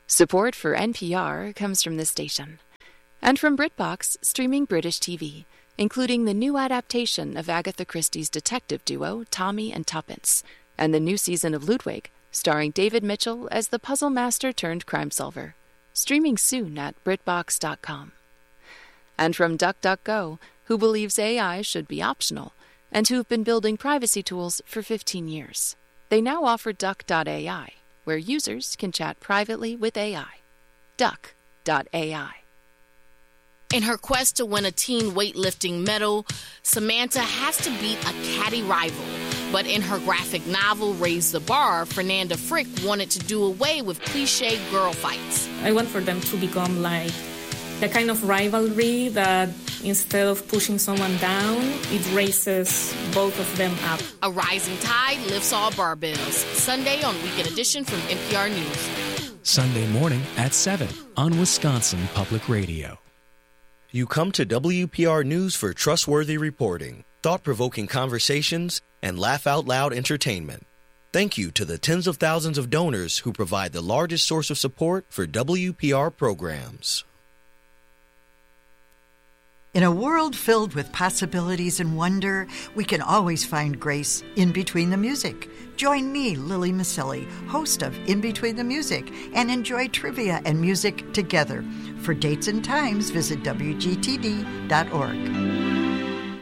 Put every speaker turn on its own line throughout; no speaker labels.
Support for NPR comes from this station. And from BritBox, streaming British TV, including the new adaptation of Agatha Christie's detective duo, Tommy and Tuppence, and the new season of Ludwig, starring David Mitchell as the puzzle master turned crime solver. Streaming soon at BritBox.com. And from DuckDuckGo, who believes AI should be optional, and who've been building privacy tools for 15 years. They now offer Duck.ai, where users can chat privately with AI. Duck.ai.
In her quest to win a teen weightlifting medal, Samantha has to beat a catty rival. But in her graphic novel, Raise the Bar, Fernanda Frick wanted to do away with cliché girl fights.
I want for them to become like the kind of rivalry that instead of pushing someone down, it raises both of them up.
A rising tide lifts all barbells. Sunday on Weekend Edition from NPR News.
Sunday morning at 7 on Wisconsin Public Radio.
You come to WPR News for trustworthy reporting, thought-provoking conversations, and laugh-out-loud entertainment. Thank you to the tens of thousands of donors who provide the largest source of support for WPR programs.
In a world filled with possibilities and wonder, we can always find grace in between the music. Join me, Lily Maselli, host of In Between the Music, and enjoy trivia and music together. For dates and times, visit WGTD.org.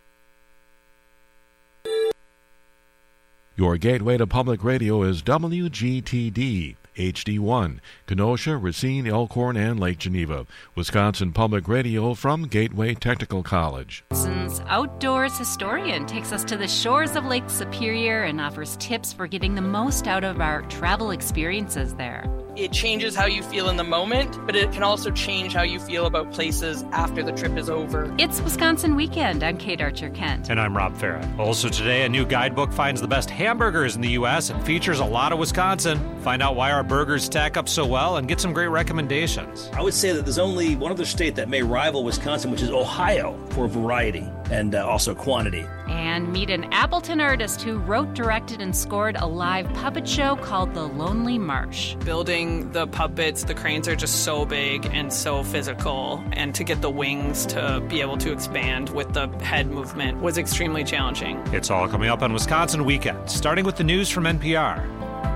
Your gateway to public radio is WGTD. HD1, Kenosha, Racine, Elkhorn, and Lake Geneva. Wisconsin Public Radio from Gateway Technical College.
Wisconsin's outdoors historian takes us to the shores of Lake Superior and offers tips for getting the most out of our travel experiences there.
It changes how you feel in the moment, but it can also change how you feel about places after the trip is over.
It's Wisconsin Weekend. I'm Kate Archer-Kent.
And I'm Rob Farah. Also today, a new guidebook finds the best hamburgers in the U.S. and features a lot of Wisconsin. Find out why our burgers stack up so well and get some great recommendations.
I would say that there's only one other state that may rival Wisconsin, which is Ohio, for variety and also quantity.
And meet an Appleton artist who wrote, directed, and scored a live puppet show called The Lonely Marsh.
Building the puppets, the cranes are just so big and so physical, and to get the wings to be able to expand with the head movement was extremely challenging.
It's all coming up on Wisconsin Weekend, starting with the news from NPR.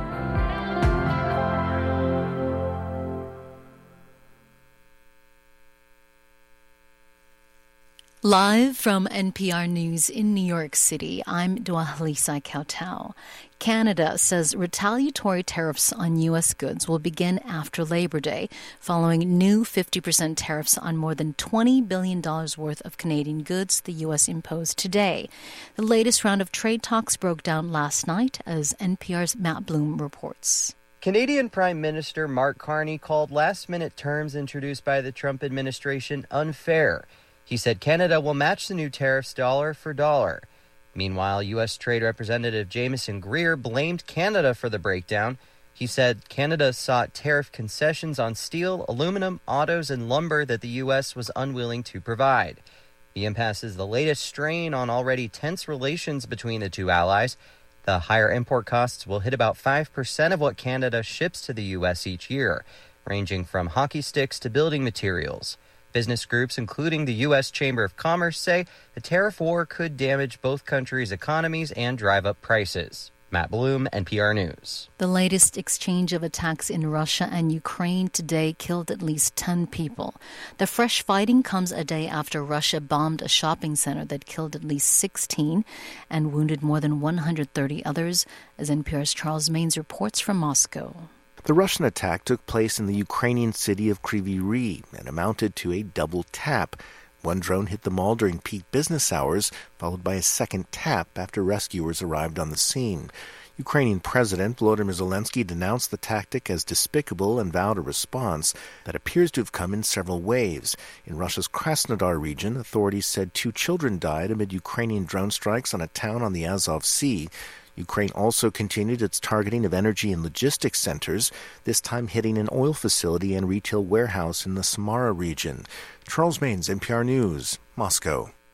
Live from NPR News in New York City, I'm Dwalisa Kautal. Canada says retaliatory tariffs on U.S. goods will begin after Labor Day, following new 50% tariffs on more than $20 billion worth of Canadian goods the U.S. imposed today. The latest round of trade talks broke down last night, as NPR's Matt Bloom reports.
Canadian Prime Minister Mark Carney called last-minute terms introduced by the Trump administration unfair. He said Canada will match the new tariffs dollar for dollar. Meanwhile, U.S. Trade Representative Jameson Greer blamed Canada for the breakdown. He said Canada sought tariff concessions on steel, aluminum, autos, and lumber that the U.S. was unwilling to provide. The impasse is the latest strain on already tense relations between the two allies. The higher import costs will hit about 5% of what Canada ships to the U.S. each year, ranging from hockey sticks to building materials. Business groups, including the U.S. Chamber of Commerce, say the tariff war could damage both countries' economies and drive up prices. Matt Bloom, NPR News.
The latest exchange of attacks in Russia and Ukraine today killed at least 10 people. The fresh fighting comes a day after Russia bombed a shopping center that killed at least 16 and wounded more than 130 others, as NPR's Charles Maines reports from Moscow.
The Russian attack took place in the Ukrainian city of Kryvyi Rih and amounted to a double tap. One drone hit the mall during peak business hours, followed by a second tap after rescuers arrived on the scene. Ukrainian President Volodymyr Zelensky denounced the tactic as despicable and vowed a response that appears to have come in several waves. In Russia's Krasnodar region, authorities said 2 children died amid Ukrainian drone strikes on a town on the Azov Sea. Ukraine also continued its targeting of energy and logistics centers, this time hitting an oil facility and retail warehouse in the Samara region. Charles Maines, NPR News, Moscow.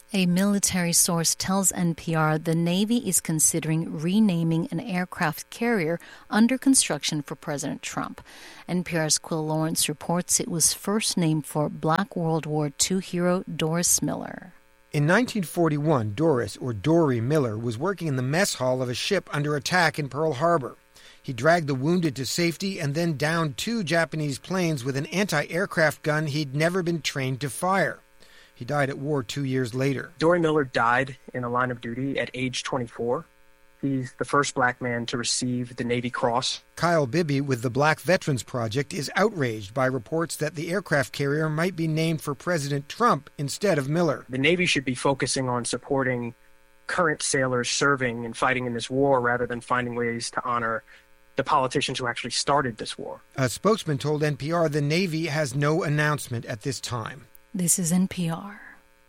A military source tells NPR the Navy is considering renaming an aircraft carrier under construction for President Trump. NPR's Quill Lawrence reports it was first named for Black World War II hero Doris Miller.
In 1941, Doris, or Dory Miller, was working in the mess hall of a ship under attack in Pearl Harbor. He dragged the wounded to safety and then downed 2 Japanese planes with an anti-aircraft gun he'd never been trained to fire. He died at war 2 years later.
Dory Miller died in a line of duty at age 24. He's the first black man to receive the Navy Cross.
Kyle Bibby with the Black Veterans Project is outraged by reports that the aircraft carrier might be named for President Trump instead of Miller.
The Navy should be focusing on supporting current sailors serving and fighting in this war rather than finding ways to honor the politicians who actually started this war.
A spokesman told NPR the Navy has no announcement at this time.
This is NPR.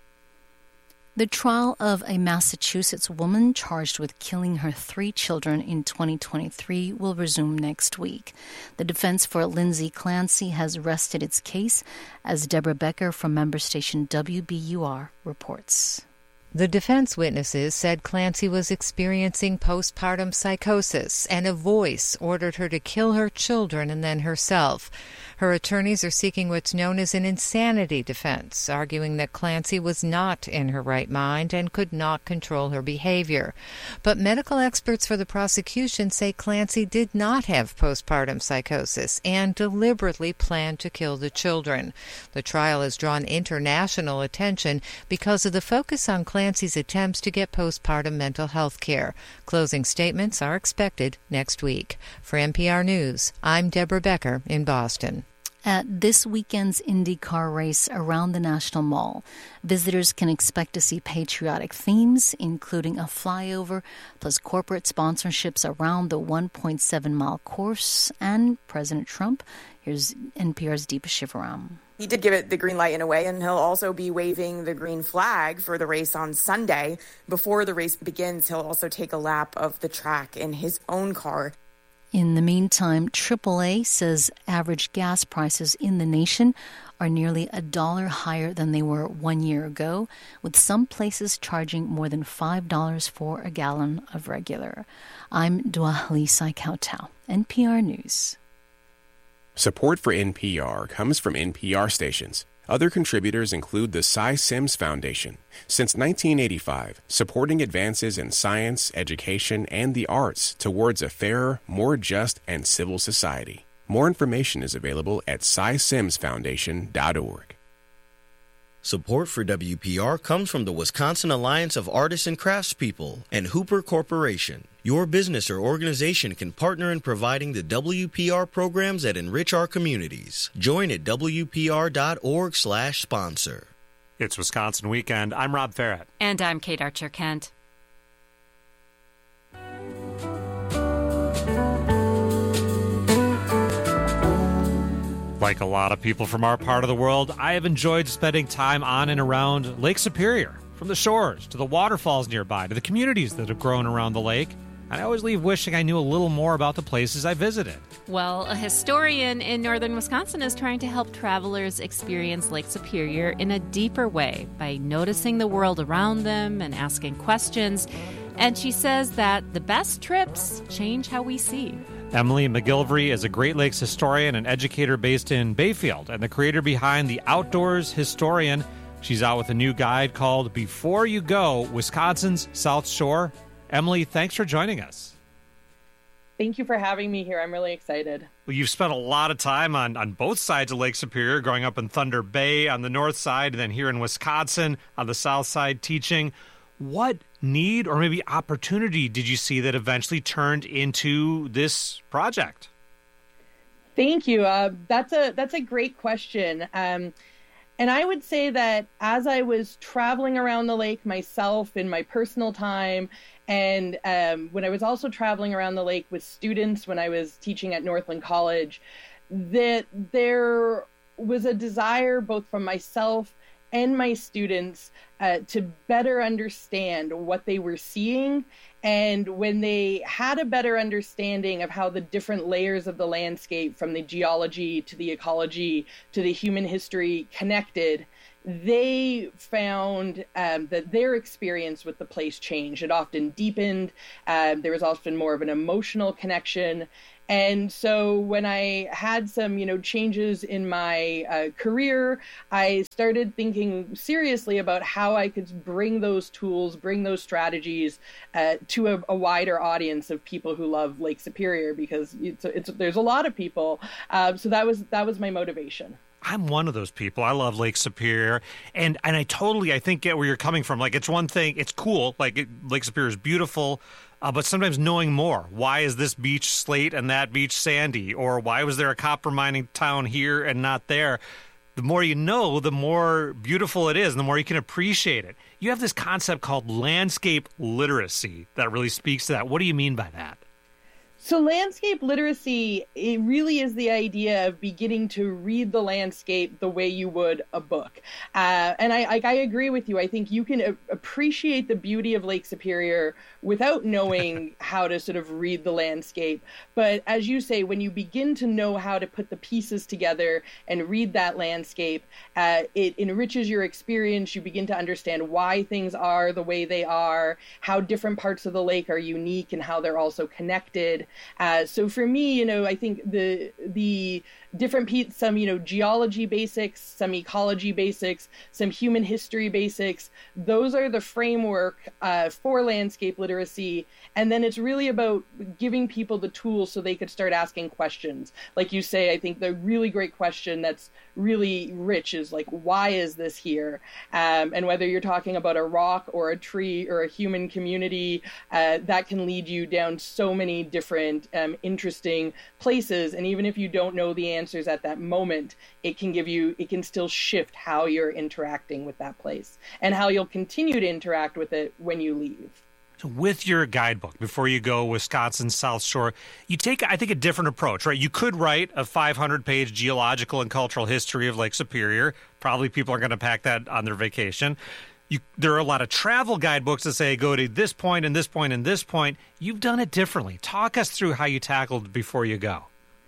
The trial of a Massachusetts woman charged with killing her 3 children in 2023 will resume next week. The defense for Lindsay Clancy has rested its case, as Deborah Becker from member station WBUR reports.
The defense witnesses said Clancy was experiencing postpartum psychosis, and a voice ordered her to kill her children and then herself. Her attorneys are seeking what's known as an insanity defense, arguing that Clancy was not in her right mind and could not control her behavior. But medical experts for the prosecution say Clancy did not have postpartum psychosis and deliberately planned to kill the children. The trial has drawn international attention because of the focus on Clancy's attempts to get postpartum mental health care. Closing statements are expected next week. For NPR News, I'm Deborah Becker in Boston.
At this weekend's IndyCar race around the National Mall, visitors can expect to see patriotic themes, including a flyover, plus corporate sponsorships around the 1.7-mile course, and President Trump. Here's NPR's Deepa Shivaram.
He did give it the green light in a way, and he'll also be waving the green flag for the race on Sunday. Before the race begins, he'll also take a lap of the track in his own car.
In the meantime, AAA says average gas prices in the nation are nearly $1 higher than they were 1 year ago, with some places charging more than $5 for a gallon of regular. I'm Dua-Halisa Kautau, NPR News.
Support for NPR comes from NPR stations. Other contributors include the Cy Sims Foundation. Since 1985, supporting advances in science, education, and the arts towards a fairer, more just, and civil society. More information is available at cysimsfoundation.org.
Support for WPR comes from the Wisconsin Alliance of Artists and Craftspeople and Hooper Corporation. Your business or organization can partner in providing the WPR programs that enrich our communities. Join at WPR.org/sponsor.
It's Wisconsin Weekend. I'm Rob Farrett.
And I'm Kate Archer-Kent.
Like a lot of people from our part of the world, I have enjoyed spending time on and around Lake Superior. From the shores to the waterfalls nearby to the communities that have grown around the lake. And I always leave wishing I knew a little more about the places I visited.
Well, a historian in northern Wisconsin is trying to help travelers experience Lake Superior in a deeper way by noticing the world around them and asking questions. And she says that the best trips change how we see.
Emily McGilvery is a Great Lakes historian and educator based in Bayfield and the creator behind The Outdoors Historian. She's out with a new guide called Before You Go, Wisconsin's South Shore. Emily, thanks for joining us.
Thank you for having me here. I'm really excited.
Well, you've spent a lot of time on both sides of Lake Superior, growing up in Thunder Bay on the north side, and then here in Wisconsin on the south side teaching. What need or maybe opportunity did you see that eventually turned into this project?
Thank you. That's a great question. And I would say that as I was traveling around the lake myself in my personal time, and when I was also traveling around the lake with students when I was teaching at Northland College, that there was a desire both from myself and my students to better understand what they were seeing. And when they had a better understanding of how the different layers of the landscape, from the geology to the ecology to the human history, connected, they found that their experience with the place changed. It often deepened. There was often more of an emotional connection. And so when I had some, changes in my career, I started thinking seriously about how I could bring those tools, bring those strategies to a wider audience of people who love Lake Superior, because there's a lot of people. So that was my motivation.
I'm one of those people. I love Lake Superior, and I totally, I think, get where you're coming from. Like, it's one thing, it's cool. Like, Lake Superior is beautiful. But sometimes knowing more. Why is this beach slate and that beach sandy? Or why was there a copper mining town here and not there? The more you know, the more beautiful it is, and the more you can appreciate it. You have this concept called landscape literacy that really speaks to that. What do you mean by that?
So landscape literacy, it really is the idea of beginning to read the landscape the way you would a book. And I agree with you. I think you can appreciate the beauty of Lake Superior without knowing how to sort of read the landscape. But as you say, when you begin to know how to put the pieces together and read that landscape, it enriches your experience. You begin to understand why things are the way they are, how different parts of the lake are unique, and how they're also connected. So for me, I think the different some, geology basics, some ecology basics, some human history basics, those are the framework for landscape literacy. And then it's really about giving people the tools so they could start asking questions. Like you say, I think the really great question that's really rich is like, why is this here? And whether you're talking about a rock or a tree or a human community, that can lead you down so many different interesting places. And even if you don't know the answers at that moment, it can still shift how you're interacting with that place and how you'll continue to interact with it when you leave.
So with your guidebook, before you go Wisconsin South Shore, you take, I think, a different approach, right? You could write a 500-page geological and cultural history of Lake Superior. Probably people are going to pack that on their vacation. There are a lot of travel guidebooks that say, go to this point and this point and this point. You've done it differently. Talk us through how you tackled it before you go.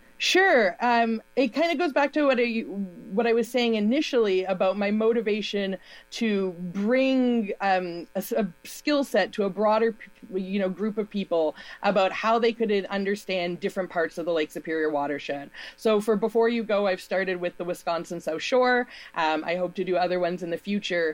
Sure. It kind of goes back to what I was saying initially about my motivation to bring a skill set to a broader, group of people about how they could understand different parts of the Lake Superior watershed. So for Before You Go, I've started with the Wisconsin South Shore. I hope to do other ones in the future.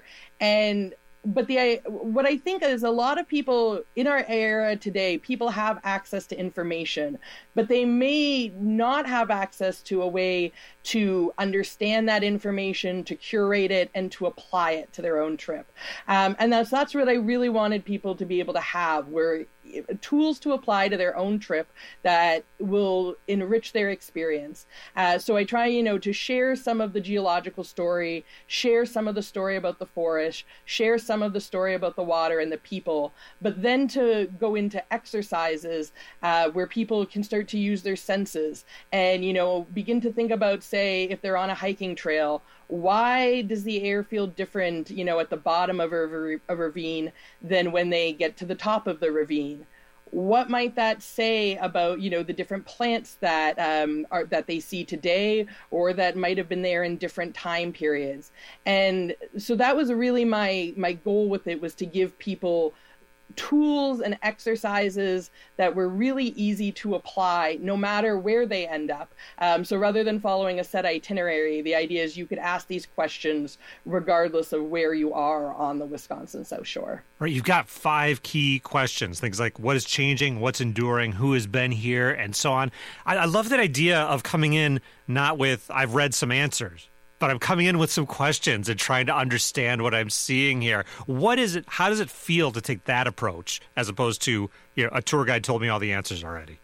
But what I think is a lot of people in our era today, people have access to information, but they may not have access to a way to understand that information, to curate it, and to apply it to their own trip. And that's what I really wanted people to be able to have, were tools to apply to their own trip that will enrich their experience. So I try, to share some of the geological story, share some of the story about the forest, share some of the story about the water and the people, but then to go into exercises where people can start to use their senses and, begin to think about, say, if they're on a hiking trail, why does the air feel different, at the bottom of a ravine than when they get to the top of the ravine? What might that say about, the different plants that that they see today, or that might have been there in different time periods? And so that was really my goal with it, was to give people tools and exercises that were really easy to apply no matter where they end up. So rather than following a set itinerary, the idea is you could ask these questions regardless of where you are on the Wisconsin South Shore.
Right, you've got 5 key questions, things like what is changing, what's enduring, who has been here, and so on. I love that idea of coming in not with, I've read some answers, but I'm coming in with some questions and trying to understand what I'm seeing here. What is it? How does it feel to take that approach as opposed to, a tour guide told me all the answers already?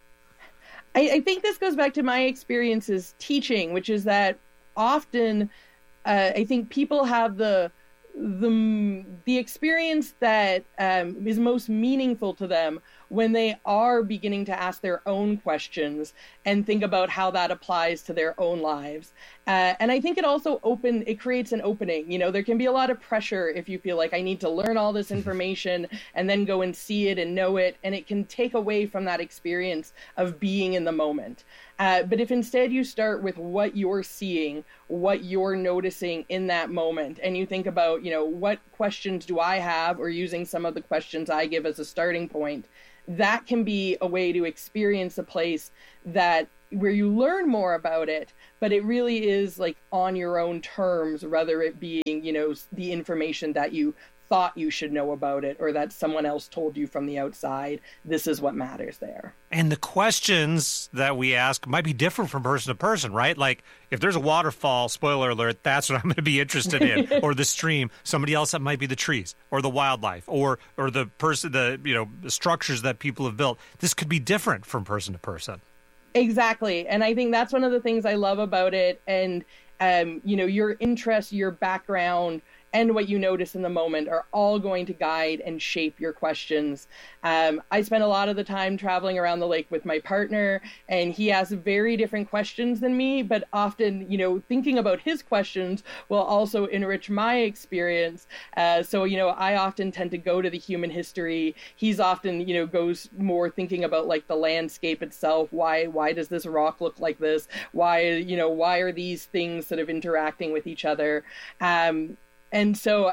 I think this goes back to my experiences teaching, which is that often I think people have the experience that is most meaningful to them when they are beginning to ask their own questions and think about how that applies to their own lives. And I think it creates an opening. You know, there can be a lot of pressure if you feel like I need to learn all this information and then go and see it and know it, and it can take away from that experience of being in the moment. But if instead you start with what you're seeing, what you're noticing in that moment, and you think about, you know, what questions do I have, or using some of the questions I give as a starting point, that can be a way to experience a place where you learn more about it, but it really is like on your own terms, rather it being, you know, the information that you thought you should know about it, or that someone else told you from the outside. This is what matters there.
And the questions that we ask might be different from person to person, right? Like if there's a waterfall, spoiler alert, that's what I'm going to be interested in, or the stream. Somebody else, that might be the trees or the wildlife or the person, the structures that people have built. This could be different from person to person.
Exactly. And I think that's one of the things I love about it. And, your interest, your background, and what you notice in the moment are all going to guide and shape your questions. I spend a lot of the time traveling around the lake with my partner, and he has very different questions than me, but often, thinking about his questions will also enrich my experience. So I often tend to go to the human history. He's often, goes more thinking about like the landscape itself. Why does this rock look like this? Why are these things sort of interacting with each other? And so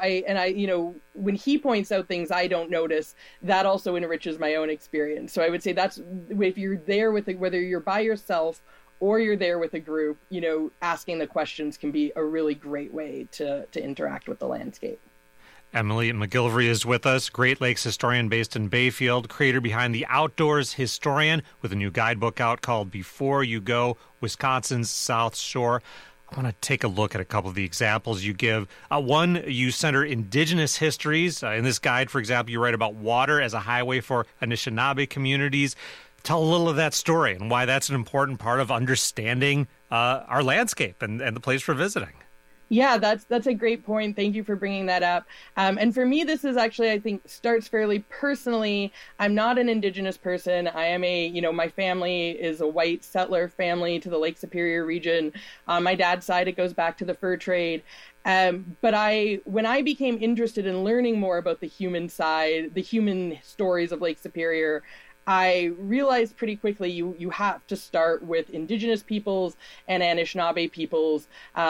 when he points out things I don't notice, that also enriches my own experience. So I would say that's, if you're there whether you're by yourself or you're there with a group, asking the questions can be a really great way to interact with the landscape.
Emily McGillivray is with us, Great Lakes historian based in Bayfield, creator behind The Outdoors Historian, with a new guidebook out called Before You Go, Wisconsin's South Shore. I want to take a look at a couple of the examples you give. One, you center indigenous histories. In this guide, for example, you write about water as a highway for Anishinaabe communities. Tell a little of that story and why that's an important part of understanding our landscape and the place we're visiting.
Yeah, that's a great point. Thank you for bringing that up. And for me, this is actually, I think, starts fairly personally. I'm not an Indigenous person. I am my family is a white settler family to the Lake Superior region. On my dad's side, it goes back to the fur trade. But when I became interested in learning more about the human side, the human stories of Lake Superior, I realized pretty quickly you have to start with Indigenous peoples, and Anishinaabe peoples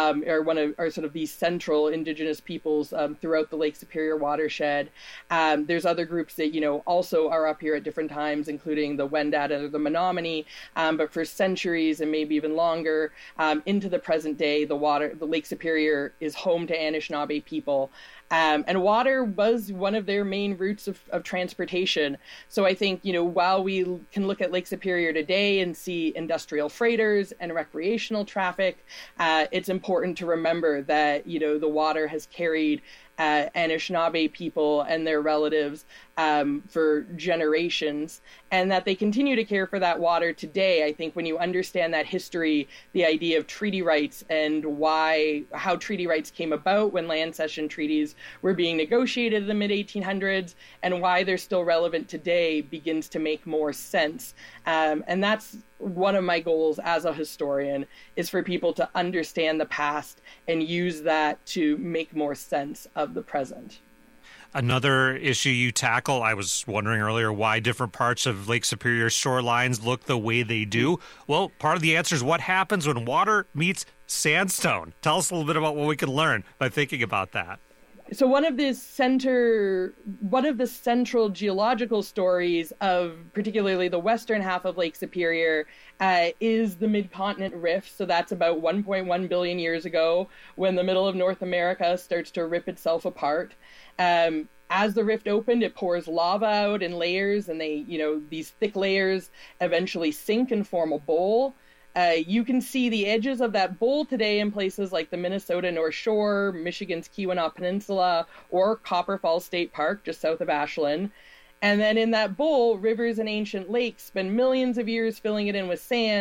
are sort of these central Indigenous peoples throughout the Lake Superior watershed. There's other groups that also are up here at different times, including the Wendat or the Menominee. But for centuries and maybe even longer into the present day, the Lake Superior is home to Anishinaabe people. And water was one of their main routes of transportation. So I think, while we can look at Lake Superior today and see industrial freighters and recreational traffic, it's important to remember that, the water has carried Anishinaabe people and their relatives for generations, and that they continue to care for that water today. I think when you understand that history, the idea of treaty rights and how treaty rights came about when land cession treaties were being negotiated in the mid-1800s, and why they're still relevant today begins to make more sense. And that's one of my goals as a historian, is for people to understand the past and use that to make more sense of the present.
Another issue you tackle, I was wondering earlier why different parts of Lake Superior shorelines look the way they do. Well, part of the answer is what happens when water meets sandstone. Tell us a little bit about what we can learn by thinking about that.
So one of the central geological stories of particularly the western half of Lake Superior is the Mid-Continent Rift. So that's about 1.1 billion years ago, when the middle of North America starts to rip itself apart. As the rift opened, it pours lava out in layers, and these thick layers eventually sink and form a bowl. You can see the edges of that bowl today in places like the Minnesota North Shore, Michigan's Keweenaw Peninsula, or Copper Falls State Park, just south of Ashland. And then in that bowl, rivers and ancient lakes spend millions of years filling it in with sand,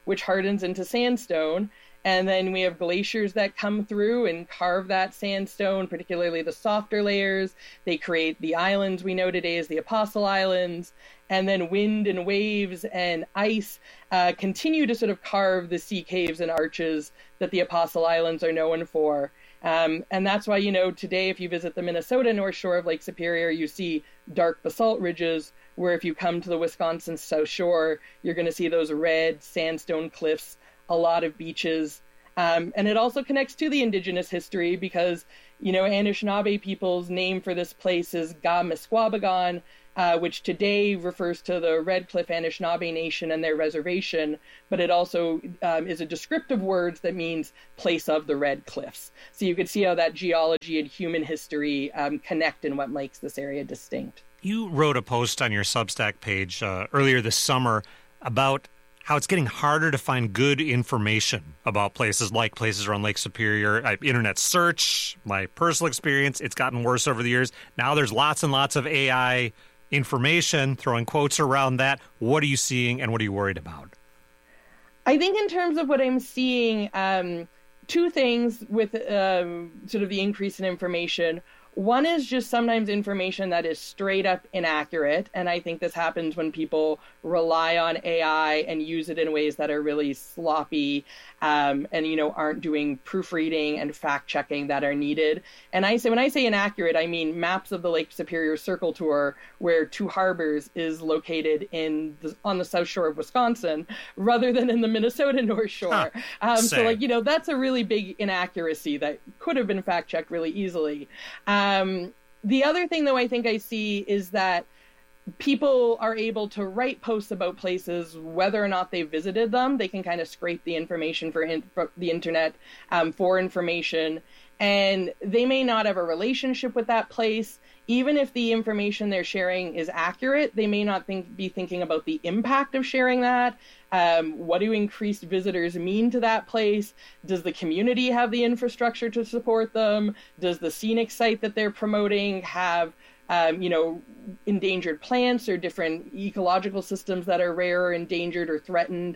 which hardens into sandstone. And then we have glaciers that come through and carve that sandstone, particularly the softer layers. They create the islands we know today as the Apostle Islands. And then wind and waves and ice continue to sort of carve the sea caves and arches that the Apostle Islands are known for. And that's why, today, if you visit the Minnesota North Shore of Lake Superior, you see dark basalt ridges, where if you come to the Wisconsin South Shore, you're going to see those red sandstone cliffs, a lot of beaches. And it also connects to the indigenous history because, Anishinaabe people's name for this place is Ga-Misquabagon, which today refers to the Red Cliff Anishinaabe Nation and their reservation, but it also is a descriptive word that means place of the Red Cliffs. So you could see how that geology and human history connect in what makes this area distinct.
You wrote a post on your Substack page earlier this summer about how it's getting harder to find good information about places around Lake Superior. Internet search, my personal experience, it's gotten worse over the years. Now there's lots and lots of AI information, throwing quotes around that. What are you seeing and what are you worried about?
I think in terms of what I'm seeing, two things with sort of the increase in information. One is just sometimes information that is straight up inaccurate. And I think this happens when people rely on AI and use it in ways that are really sloppy and, aren't doing proofreading and fact checking that are needed. And when I say inaccurate, I mean maps of the Lake Superior Circle Tour, where Two Harbors is located on the South Shore of Wisconsin rather than in the Minnesota North Shore. So that's a really big inaccuracy that could have been fact checked really easily. The other thing, though, I think I see is that people are able to write posts about places, whether or not they visited them. They can kind of scrape the information for the internet for information, and they may not have a relationship with that place. Even if the information they're sharing is accurate, they may not be thinking about the impact of sharing that. What do increased visitors mean to that place? Does the community have the infrastructure to support them? Does the scenic site that they're promoting have endangered plants or different ecological systems that are rare or endangered or threatened?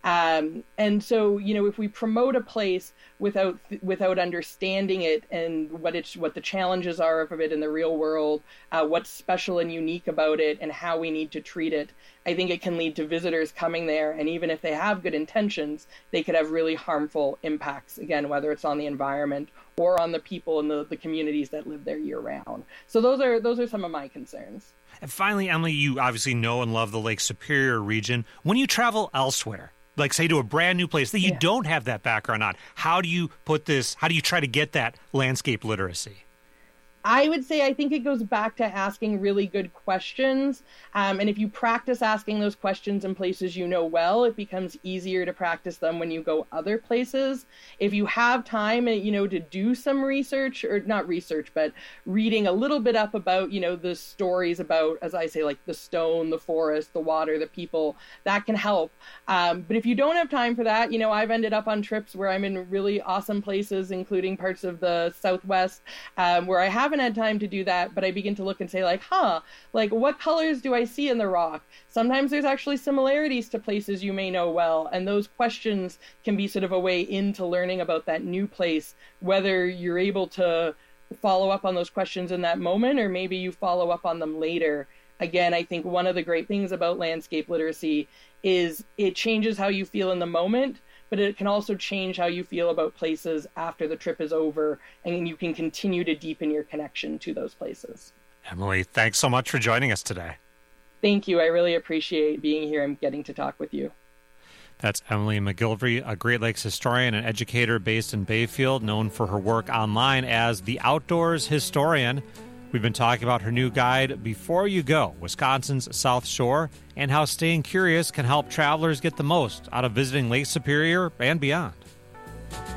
And so, if we promote a place without understanding it and what the challenges are of it in the real world, what's special and unique about it and how we need to treat it, I think it can lead to visitors coming there. And even if they have good intentions, they could have really harmful impacts, again, whether it's on the environment or on the people and the communities that live there year round. So those are some of my concerns.
And finally, Emily, you obviously know and love the Lake Superior region. When you travel elsewhere, like say to a brand new place that you don't have that background on, how do you try to get that landscape literacy?
I would say I think it goes back to asking really good questions. And if you practice asking those questions in places you know well, it becomes easier to practice them when you go other places. If you have time, to do some research, or not research, but reading a little bit up about, the stories about, as I say, like the stone, the forest, the water, the people, that can help. But if you don't have time for that, I've ended up on trips where I'm in really awesome places, including parts of the Southwest, where I haven't had time to do that, but I begin to look and say what colors do I see in the rock? Sometimes there's actually similarities to places you may know well, and those questions can be sort of a way into learning about that new place, whether you're able to follow up on those questions in that moment or maybe you follow up on them later. Again, I think one of the great things about landscape literacy is it changes how you feel in the moment, but it can also change how you feel about places after the trip is over, and you can continue to deepen your connection to those places.
Emily, thanks so much for joining us today.
Thank you. I really appreciate being here and getting to talk with you.
That's Emily McGilvery, a Great Lakes historian and educator based in Bayfield, known for her work online as the Outdoors Historian. We've been talking about her new guide, Before You Go, Wisconsin's South Shore, and how staying curious can help travelers get the most out of visiting Lake Superior and beyond.